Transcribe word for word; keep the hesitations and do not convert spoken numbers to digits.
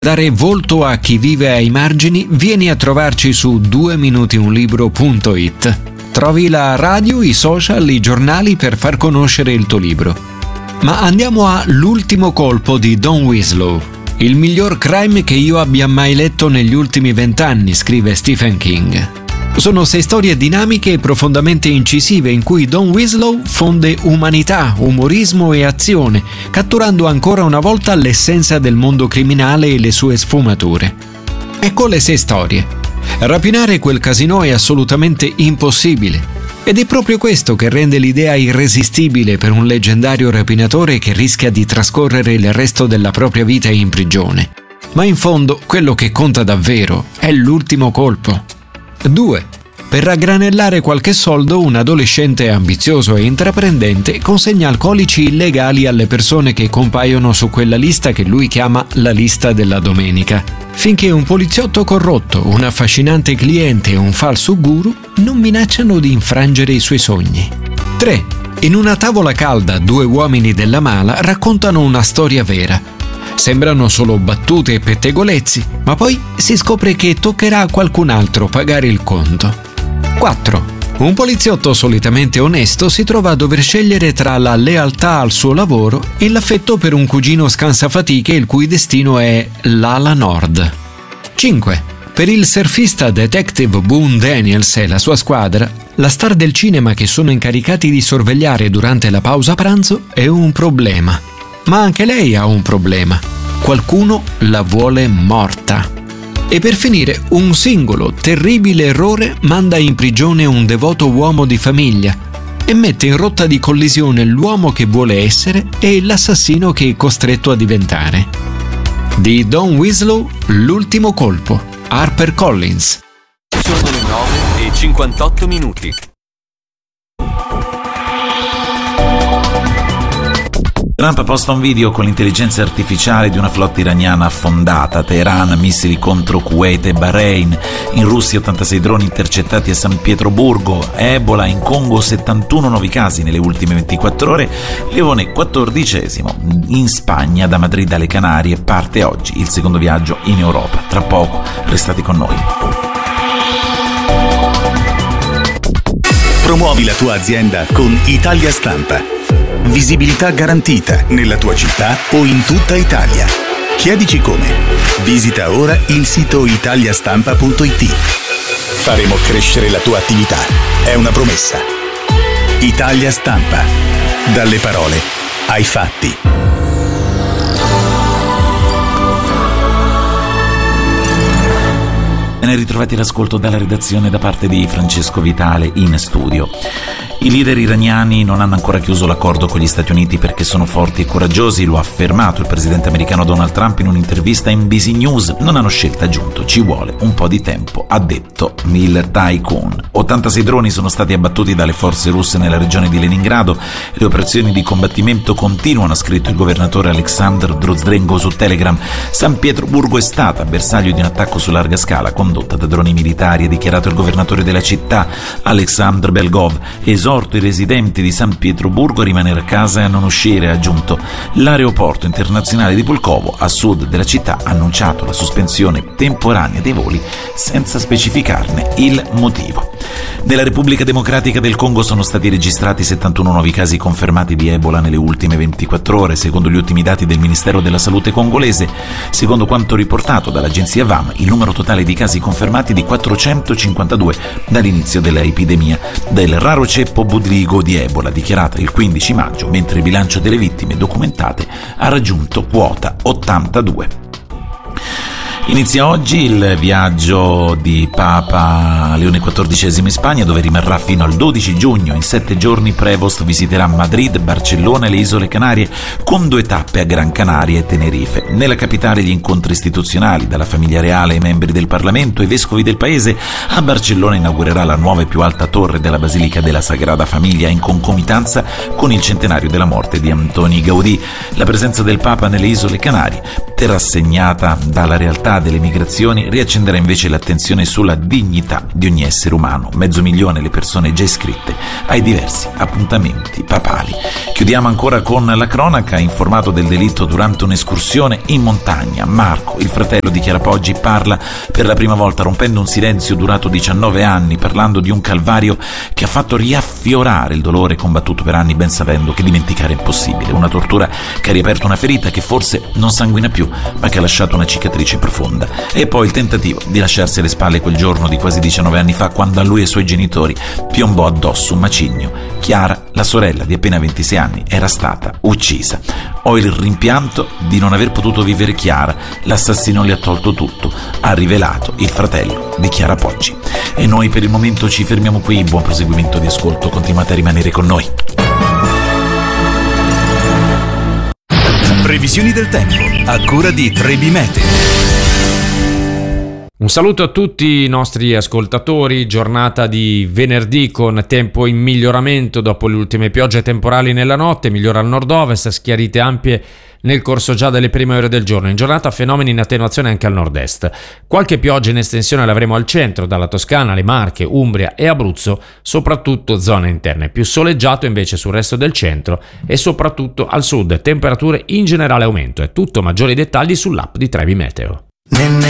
Dare volto a chi vive ai margini, vieni a trovarci su due minuti un libro punto it. Trovi la radio, i social, i giornali per far conoscere il tuo libro. Ma andiamo a L'ultimo colpo di Don Winslow. Il miglior crime che io abbia mai letto negli ultimi vent'anni, scrive Stephen King. Sono sei storie dinamiche e profondamente incisive in cui Don Winslow fonde umanità, umorismo e azione, catturando ancora una volta l'essenza del mondo criminale e le sue sfumature. Ecco le sei storie. Rapinare quel casino è assolutamente impossibile. Ed è proprio questo che rende l'idea irresistibile per un leggendario rapinatore che rischia di trascorrere il resto della propria vita in prigione. Ma in fondo quello che conta davvero è l'ultimo colpo. due. Per raggranellare qualche soldo, un adolescente ambizioso e intraprendente consegna alcolici illegali alle persone che compaiono su quella lista che lui chiama la lista della domenica, finché un poliziotto corrotto, un affascinante cliente e un falso guru non minacciano di infrangere i suoi sogni. tre. In una tavola calda, due uomini della mala raccontano una storia vera. Sembrano solo battute e pettegolezzi, ma poi si scopre che toccherà a qualcun altro pagare il conto. quattro. Un poliziotto solitamente onesto si trova a dover scegliere tra la lealtà al suo lavoro e l'affetto per un cugino scansafatiche il cui destino è l'ala nord. cinque. Per il surfista detective Boone Daniels e la sua squadra, la star del cinema che sono incaricati di sorvegliare durante la pausa pranzo è un problema. Ma anche lei ha un problema. Qualcuno la vuole morta. E per finire, un singolo, terribile errore manda in prigione un devoto uomo di famiglia e mette in rotta di collisione l'uomo che vuole essere e l'assassino che è costretto a diventare. Di Don Winslow, L'ultimo colpo, HarperCollins. Sono le nove e cinquantotto minuti. Trump posta un video con l'intelligenza artificiale di una flotta iraniana affondata a Teheran, missili contro Kuwait e Bahrain, in Russia ottantasei droni intercettati a San Pietroburgo, Ebola in Congo settantuno nuovi casi nelle ultime ventiquattro ore, Lione quattordicesimo, in Spagna da Madrid alle Canarie, parte oggi il secondo viaggio in Europa. Tra poco, restate con noi. Promuovi la tua azienda con Italia Stampa. Visibilità garantita nella tua città o in tutta Italia. Chiedici come. Visita ora il sito italiastampa punto it. Faremo crescere la tua attività. È una promessa. Italia Stampa. Dalle parole ai fatti. Ben ritrovati l'ascolto dalla redazione da parte di Francesco Vitale in studio. I leader iraniani non hanno ancora chiuso l'accordo con gli Stati Uniti perché sono forti e coraggiosi, lo ha affermato il presidente americano Donald Trump in un'intervista in B B C News. Non hanno scelta, aggiunto, ci vuole un po' di tempo, ha detto il tycoon. ottantasei droni sono stati abbattuti dalle forze russe nella regione di Leningrado. Le operazioni di combattimento continuano, ha scritto il governatore Alexander Drozdrenko su Telegram. San Pietroburgo è stata bersaglio di un attacco su larga scala condotta da droni militari, ha dichiarato il governatore della città Alexander Belgov. Esorto i residenti di San Pietroburgo a rimanere a casa e a non uscire, ha aggiunto. L'aeroporto internazionale di Pulkovo, a sud della città, ha annunciato la sospensione temporanea dei voli senza specificarne il motivo. Nella Repubblica Democratica del Congo sono stati registrati settantuno nuovi casi confermati di Ebola nelle ultime ventiquattro ore, secondo gli ultimi dati del Ministero della Salute congolese. Secondo quanto riportato dall'agenzia V A M, il numero totale di casi confermati è di quattrocentocinquantadue dall'inizio dell'epidemia del raro ceppo budrigo di Ebola, dichiarata il quindici maggio, mentre il bilancio delle vittime documentate ha raggiunto quota ottantadue. Inizia oggi il viaggio di Papa Leone quattordicesimo in Spagna, dove rimarrà fino al dodici giugno. In sette giorni Prevost visiterà Madrid, Barcellona e le Isole Canarie, con due tappe a Gran Canaria e Tenerife. Nella capitale gli incontri istituzionali, dalla famiglia reale ai membri del Parlamento e vescovi del paese. A Barcellona inaugurerà la nuova e più alta torre della Basilica della Sagrada Famiglia, in concomitanza con il centenario della morte di Antoni Gaudì. La presenza del Papa nelle Isole Canarie, terra segnata dalla realtà delle migrazioni, riaccenderà invece l'attenzione sulla dignità di ogni essere umano. Mezzo milione le persone già iscritte ai diversi appuntamenti papali. Chiudiamo ancora con la cronaca. Informato del delitto durante un'escursione in montagna, Marco, il fratello di Chiara Poggi, parla per la prima volta, rompendo un silenzio durato diciannove anni, parlando di un calvario che ha fatto riaffiorare il dolore combattuto per anni, ben sapendo che dimenticare è impossibile. Una tortura che ha riaperto una ferita che forse non sanguina più, ma che ha lasciato una cicatrice profonda. E poi il tentativo di lasciarsi alle spalle quel giorno di quasi diciannove anni fa, quando a lui e ai suoi genitori piombò addosso un macigno. Chiara, la sorella di appena ventisei anni, era stata uccisa. Ho il rimpianto di non aver potuto vivere Chiara. L'assassino le ha tolto tutto, ha rivelato il fratello di Chiara Poggi. E noi per il momento ci fermiamo qui. Buon proseguimento di ascolto, continuate a rimanere con noi. Previsioni del tempo a cura di Trebi Meteo. Un saluto a tutti i nostri ascoltatori. Giornata di venerdì con tempo in miglioramento dopo le ultime piogge temporali nella notte. Migliora al nord-ovest, schiarite ampie nel corso già delle prime ore del giorno. In giornata fenomeni in attenuazione anche al nord-est. Qualche pioggia in estensione l'avremo al centro, dalla Toscana alle Marche, Umbria e Abruzzo, soprattutto zone interne. Più soleggiato invece sul resto del centro e soprattutto al sud. Temperature in generale aumento. È tutto, maggiori dettagli sull'app di Trebi Meteo.